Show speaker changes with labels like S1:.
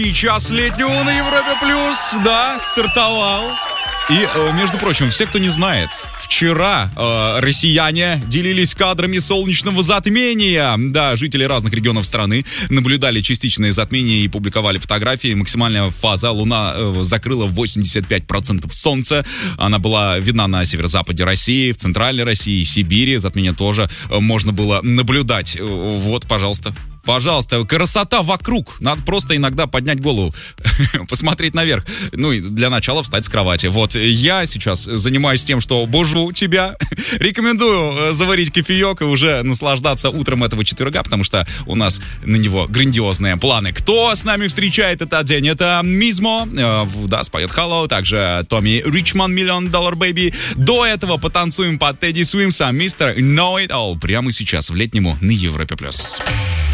S1: час летнего на Европе Плюс, да, стартовал. И, между прочим, все, кто не знает, вчера россияне делились кадрами солнечного затмения. Да, жители разных регионов страны наблюдали частичные затмения и публиковали фотографии. Максимальная фаза Луна закрыла 85% солнца. Она была видна на северо-западе России, в центральной России, Сибири. Затмение тоже можно было наблюдать. Вот, пожалуйста. Пожалуйста, красота вокруг. Надо просто иногда поднять голову, посмотреть наверх. Ну и для начала встать с кровати. Вот я сейчас занимаюсь тем, что божу тебя. Рекомендую заварить кофеек и уже наслаждаться утром этого четверга, потому что у нас на него грандиозные планы. Кто с нами встречает этот день? Это Мизмо, да, споет Hello, также Томми Ричман, $1 Million Baby. До этого потанцуем под Тедди Свимса, Mr. Know It All. Прямо сейчас в летнему на Европе+.